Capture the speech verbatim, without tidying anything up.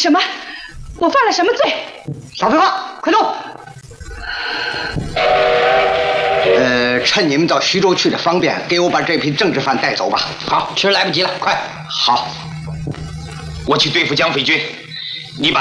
什么？我犯了什么罪？ 少废话，快走！呃，趁你们到徐州去的方便，给我把这批政治犯带走吧。 好，其实来不及了，快！ 好， 我去对付江匪军。